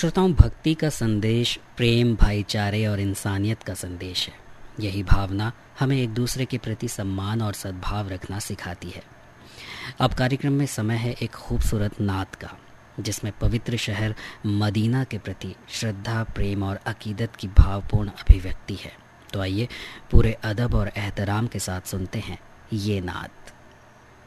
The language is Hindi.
श्रोताओं, भक्ति का संदेश प्रेम, भाईचारे और इंसानियत का संदेश है। यही भावना हमें एक दूसरे के प्रति सम्मान और सद्भाव रखना सिखाती है। अब कार्यक्रम में समय है एक खूबसूरत नात का, जिसमें पवित्र शहर मदीना के प्रति श्रद्धा, प्रेम और अकीदत की भावपूर्ण अभिव्यक्ति है। तो आइए पूरे अदब और एहतराम के साथ सुनते हैं ये नात।